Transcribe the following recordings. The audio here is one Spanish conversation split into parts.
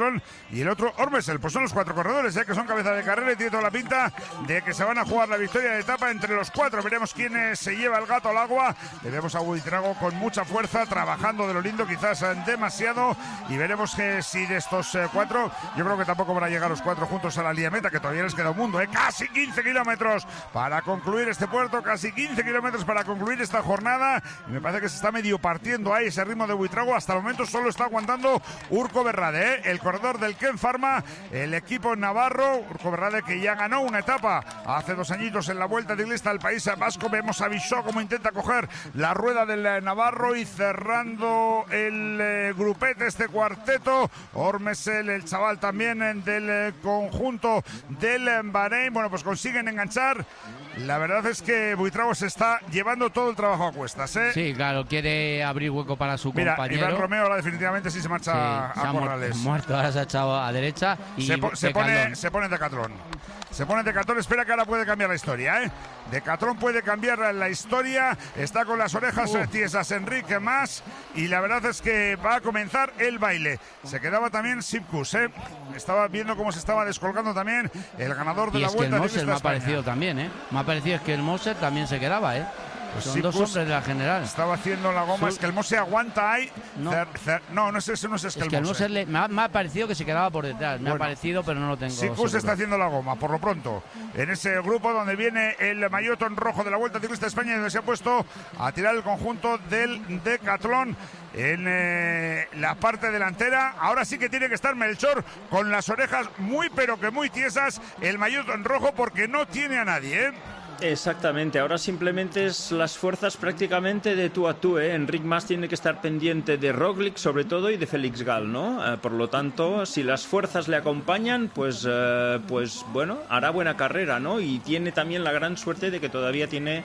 Decathlon, y el otro Ormesel. Pues son los 4 corredores, que son cabeza de carrera y tiene toda la pinta de que se van a jugar la victoria de etapa entre los 4. Veremos quién se lleva el gato al agua. Le vemos a Buitrago con mucha fuerza, trabajando de lo lindo, quizás demasiado, y veremos que si de estos 4, yo creo que tampoco van a llegar los 4 juntos a la línea meta, que todavía les queda un mundo, casi 15 kilómetros para concluir este puerto, casi 15 kilómetros para concluir esta jornada, y me parece que se está medio partiendo ahí ese ritmo de Buitrago. Hasta el momento solo está aguantando Urco Berrade, el corredor del Ken Pharma, el equipo navarro. Urco Berrade, que ya ganó una etapa hace 2 añitos en la Vuelta Ciclista del País Vasco. Vemos a Bisó como intenta coger la rueda del navarro, y cerrando el grupete, este cuarteto, Ormesel, el chaval también del conjunto del Bahrein. Bueno, pues consiguen enganchar. La verdad es que Buitrago se está llevando todo el trabajo a cuestas, Sí, claro, quiere abrir hueco para su compañero. Iván Romeo ahora definitivamente sí se marcha a Corrales. Muerto, ahora se ha echado a derecha y se pone Decathlon. Se pone Decathlon, espera que ahora puede cambiar la historia, Decathlon puede cambiar la historia, está con las orejas tiesas Enrique Mas, y la verdad es que va a comenzar el baile. Se quedaba también Sipkus, estaba viendo cómo se estaba descolgando también el ganador de la Vuelta. Y es que el Moser me ha parecido también, Me ha parecido que el Moser también se quedaba, Pues son dos hombres de la general. Estaba haciendo la goma, es que el Moser aguanta ahí. No es eso, no es que el Moser me ha parecido que se quedaba por detrás. Me ha parecido, pero no lo tengo. Sipkus está haciendo la goma, por lo pronto. En ese grupo donde viene el maillot rojo de la Vuelta Ciclista de España, donde se ha puesto a tirar el conjunto del Decathlon en la parte delantera. Ahora sí que tiene que estar Melchor con las orejas muy pero que muy tiesas, el maillot rojo, porque no tiene a nadie, Exactamente, ahora simplemente es las fuerzas prácticamente de tú a tú, Enric Mas tiene que estar pendiente de Roglic sobre todo y de Félix Gall, ¿no? Por lo tanto, si las fuerzas le acompañan, pues bueno, hará buena carrera, ¿no? Y tiene también la gran suerte de que todavía tiene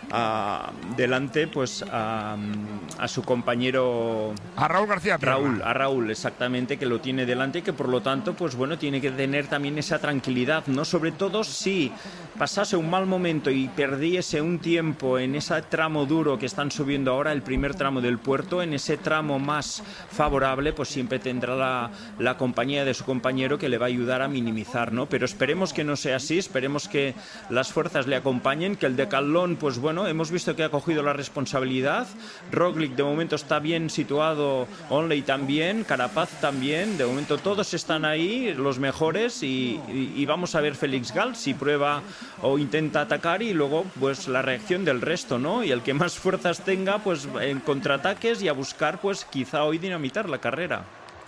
delante pues a su compañero, a Raúl García Pierna. A Raúl, exactamente, que lo tiene delante y que por lo tanto pues bueno, tiene que tener también esa tranquilidad, ¿no? Sobre todo si pasase un mal momento y perdiese un tiempo en ese tramo duro que están subiendo ahora, el primer tramo del puerto, en ese tramo más favorable, pues siempre tendrá la compañía de su compañero que le va a ayudar a minimizar, ¿no? Pero esperemos que no sea así, esperemos que las fuerzas le acompañen, que el Decathlon, pues bueno, hemos visto que ha cogido la responsabilidad. Roglic de momento está bien situado, Onley también, Carapaz también, de momento todos están ahí, los mejores, y vamos a ver Félix Gall si prueba o intenta atacar, y luego pues la reacción del resto, ¿no? Y el que más fuerzas tenga, pues en contraataques y a buscar, pues quizá hoy dinamitar la carrera.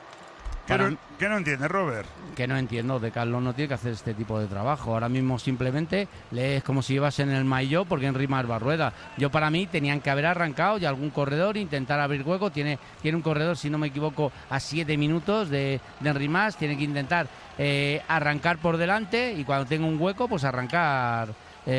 ¿Qué no entiendes, Robert? Que no entiendo, Decathlon no tiene que hacer este tipo de trabajo. Ahora mismo simplemente es como si llevas en el maillot, porque Enric Mas va a rueda. Yo, para mí, tenían que haber arrancado y algún corredor intentar abrir hueco. Tiene un corredor, si no me equivoco, a 7 minutos de Enric Mas. Tiene que intentar arrancar por delante, y cuando tenga un hueco, pues arrancar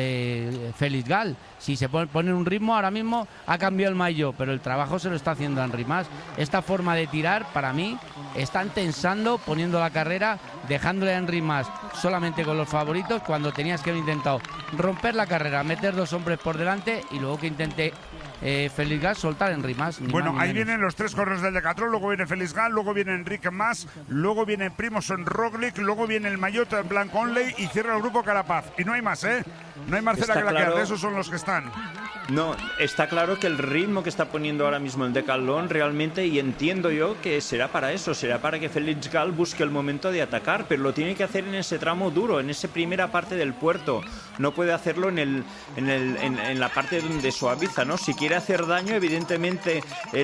Félix Gall. Si se pone un ritmo, ahora mismo ha cambiado el maillot, pero el trabajo se lo está haciendo Enric Mas. Esta forma de tirar, para mí, están tensando, poniendo la carrera, dejándole a Enric Mas solamente con los favoritos, cuando tenías que haber intentado romper la carrera, meter 2 hombres por delante, y luego que intente Félix Gall soltar a Enric Mas. Bueno, ahí vienen los 3 corredores del Decathlon, luego viene Félix Gall, luego viene Enric Mas, luego viene Primož Roglic, luego viene el maillot blanco Onley, y cierra el grupo Carapaz. Y no hay más, No hay Marcela que la quede, esos son los que están. No, está claro que el ritmo que está poniendo ahora mismo el Decathlon realmente, y entiendo yo que será para eso, será para que Félix Gall busque el momento de atacar, pero lo tiene que hacer en ese tramo duro, en esa primera parte del puerto. No puede hacerlo en la parte donde suaviza, ¿no? Si quiere hacer daño, evidentemente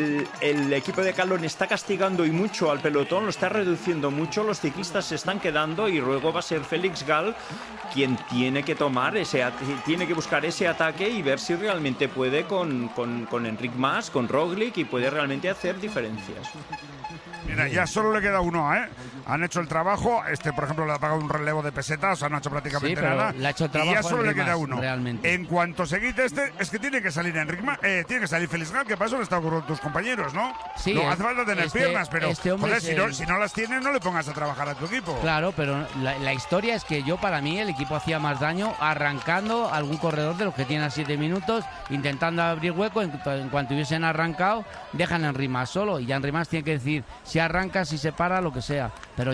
el equipo de Decathlon está castigando y mucho al pelotón, lo está reduciendo mucho, los ciclistas se están quedando, y luego va a ser Félix Gall quien tiene que tomar tiene que buscar ese ataque y ver si realmente puede con Enric Mas, con Roglic, y puede realmente hacer diferencias. Mira, ya solo le queda uno, Han hecho el trabajo. Por ejemplo, le ha pagado un relevo de pesetas, o sea, no ha hecho prácticamente nada. Le ha hecho el trabajo, y ya solo le queda uno. Realmente. En cuanto se quite es que tiene que salir Enric Mas, tiene que salir Félix Gall, que para eso le está con tus compañeros, ¿no? Sí, no hace falta tener piernas, pero joder, si no las tienes, no le pongas a trabajar a tu equipo. Claro, pero la historia es que para mí, el equipo hacía más daño arrancando a algún corredor de los que tienen a 7 minutos, intentando abrir hueco. En cuanto hubiesen arrancado, dejan a Enric Mas solo, y ya Enric Mas tiene que decir si arranca, si se para, lo que sea. Pero